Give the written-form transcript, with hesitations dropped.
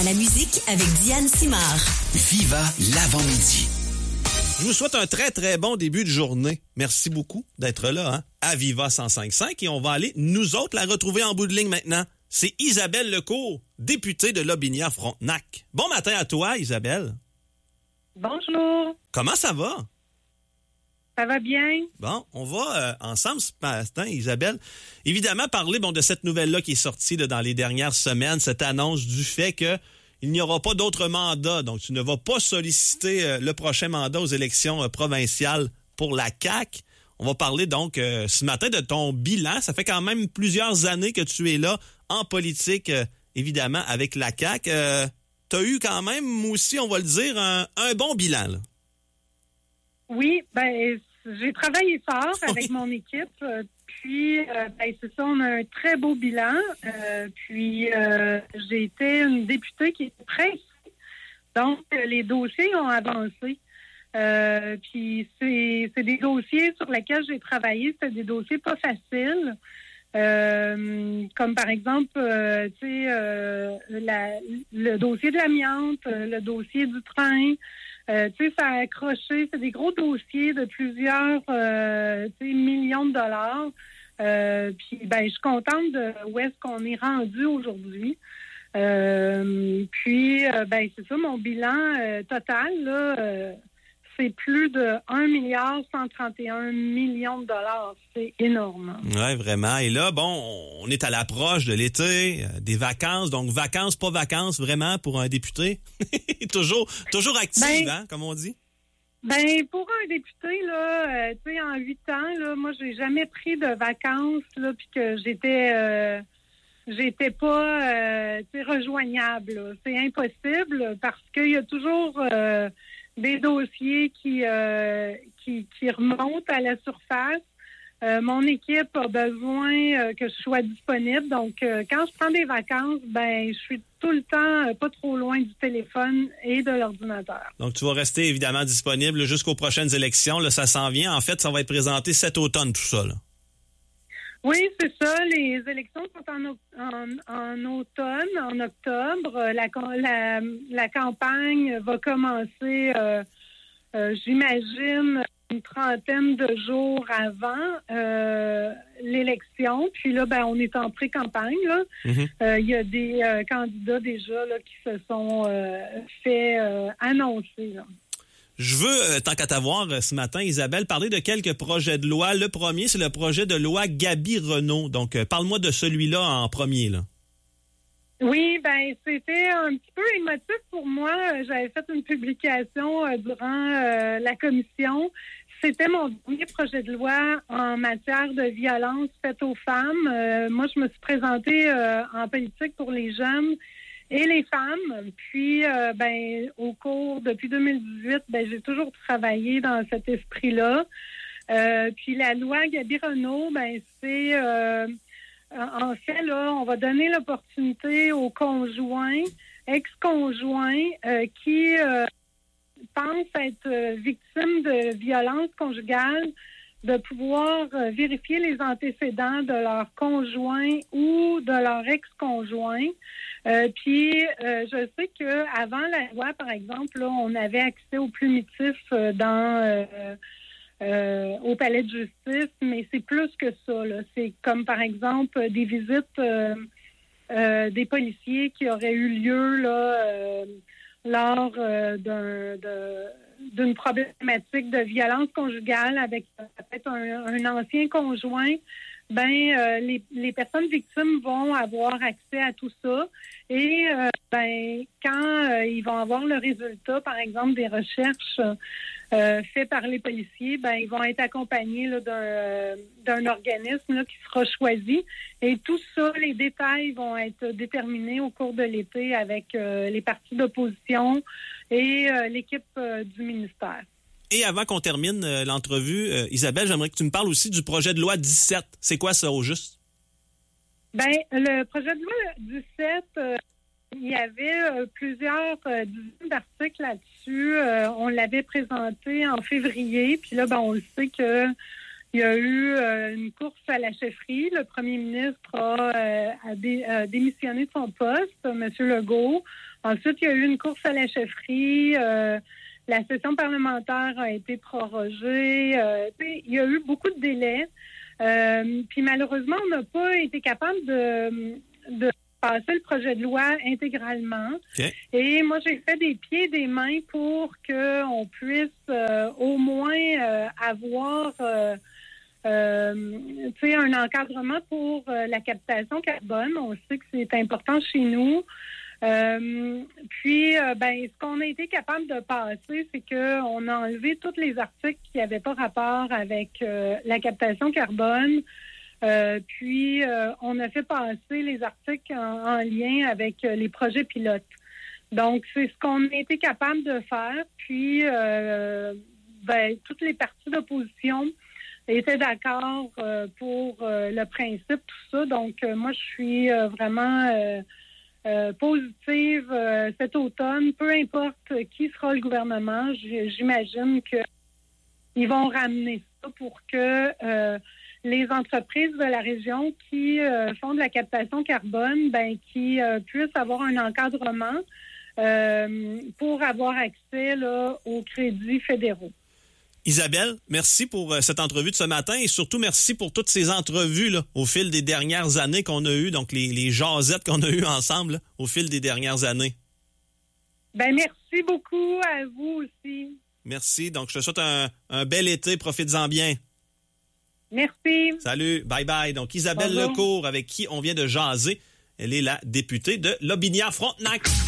à la musique avec Diane Simard. Viva l'avant-midi. Je vous souhaite un très, très bon début de journée. Merci beaucoup d'être là, à Viva 105.5. Et on va aller, nous autres, la retrouver en bout de ligne maintenant. C'est Isabelle Lecourt, députée de Lotbinière-Frontenac. Bon matin à toi, Isabelle. Bonjour. Comment ça va? Ça va bien? Bon, on va ensemble ce matin, Isabelle, évidemment parler de cette nouvelle-là qui est sortie dans les dernières semaines, cette annonce du fait que il n'y aura pas d'autres mandats. Donc, tu ne vas pas solliciter le prochain mandat aux élections provinciales pour la CAQ. On va parler donc ce matin de ton bilan. Ça fait quand même plusieurs années que tu es là en politique, évidemment, avec la CAQ. Tu as eu quand même aussi, on va le dire, un bon bilan, là. Oui, j'ai travaillé fort avec mon équipe. Puis, c'est ça, on a un très beau bilan. Puis, j'ai été une députée qui était pressée. Donc, les dossiers ont avancé. Puis, c'est des dossiers sur lesquels j'ai travaillé. C'était des dossiers pas faciles. Comme par exemple, le dossier de l'amiante, le dossier du train. Ça a accroché. C'est des gros dossiers de plusieurs millions de dollars. Puis, je suis contente de où est-ce qu'on est rendu aujourd'hui. C'est ça, mon bilan total, là, c'est plus de 1,131 milliard de dollars. C'est énorme. Oui, vraiment. Et là, on est à l'approche de l'été, des vacances. Donc, vacances, pas vacances, vraiment, pour un député. toujours actif, comme on dit. Pour un député, là, en 8 ans, là, moi, j'ai jamais pris de vacances, là, puis que j'étais pas, rejoignable, là. C'est impossible parce qu'il y a toujours des dossiers qui remontent à la surface. Mon équipe a besoin que je sois disponible. Donc, quand je prends des vacances, je suis tout le temps pas trop loin du téléphone et de l'ordinateur. Donc, tu vas rester évidemment disponible jusqu'aux prochaines élections. Là, ça s'en vient. En fait, ça va être présenté cet automne, tout ça, là. Oui, c'est ça. Les élections sont en automne, en octobre. La campagne va commencer, j'imagine, une trentaine de jours avant l'élection. Puis là, on est en pré-campagne, là. Mm-hmm. Il y a des candidats déjà là, qui se sont fait annoncer, là. Je veux, tant qu'à t'avoir ce matin, Isabelle, parler de quelques projets de loi. Le premier, c'est le projet de loi Gabi-Renault. Donc, parle-moi de celui-là en premier, là. Oui, c'était un petit peu émotif pour moi. J'avais fait une publication durant la commission. C'était mon premier projet de loi en matière de violence faite aux femmes. Moi, je me suis présentée en politique pour les jeunes et les femmes. Puis, depuis 2018, j'ai toujours travaillé dans cet esprit-là. Puis, la loi Gabi-Renault, c'est... en fait, là, on va donner l'opportunité aux conjoints, ex-conjoints qui pensent être victimes de violences conjugales de pouvoir vérifier les antécédents de leur conjoint ou de leur ex-conjoint. Je sais que avant la loi, par exemple, là, on avait accès au plumitif au palais de justice, mais c'est plus que ça, là. C'est comme, par exemple, des visites des policiers qui auraient eu lieu là, lors d'une problématique de violence conjugale avec peut-être un ancien conjoint. Les personnes victimes vont avoir accès à tout ça. Et quand ils vont avoir le résultat, par exemple, des recherches faites par les policiers, ils vont être accompagnés là, d'un organisme là, qui sera choisi. Et tout ça, les détails vont être déterminés au cours de l'été avec les partis d'opposition et l'équipe du ministère. Et avant qu'on termine l'entrevue, Isabelle, j'aimerais que tu me parles aussi du projet de loi 17. C'est quoi ça, au juste? Le projet de loi 17, il y avait plusieurs dizaines d'articles là-dessus. On l'avait présenté en février. Puis là, on le sait qu'il y a eu une course à la chefferie. Le premier ministre a démissionné de son poste, M. Legault. Ensuite, il y a eu une course à la chefferie. La session parlementaire a été prorogée. Il y a eu beaucoup de délais. Puis malheureusement, on n'a pas été capable de passer le projet de loi intégralement. Okay. Et moi, j'ai fait des pieds et des mains pour qu'on puisse au moins avoir un encadrement pour la captation carbone. On sait que c'est important chez nous. Ce qu'on a été capable de passer, c'est qu'on a enlevé tous les articles qui n'avaient pas rapport avec la captation carbone. On a fait passer les articles en lien avec les projets pilotes. Donc, c'est ce qu'on a été capable de faire. Puis, toutes les partis d'opposition étaient d'accord pour le principe, tout ça. Donc, moi, je suis vraiment positive cet automne. Peu importe qui sera le gouvernement, j'imagine qu'ils vont ramener ça pour que les entreprises de la région qui font de la captation carbone, qui puissent avoir un encadrement pour avoir accès là, aux crédits fédéraux. Isabelle, merci pour cette entrevue de ce matin et surtout merci pour toutes ces entrevues là, au fil des dernières années qu'on a eues, donc les jasettes qu'on a eues ensemble là, au fil des dernières années. Merci beaucoup à vous aussi. Merci. Donc, je te souhaite un bel été. Profites-en bien. Merci. Salut. Bye-bye. Donc, Isabelle Lecourt, avec qui on vient de jaser. Elle est la députée de Lotbinière-Frontenac.